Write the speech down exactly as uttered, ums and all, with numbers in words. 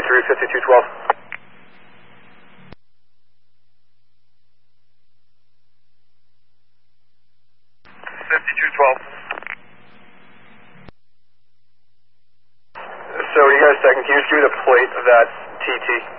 through fifty-two twelve. fifty-two twelve. So when you guys second, can you just give me the plate of that T T?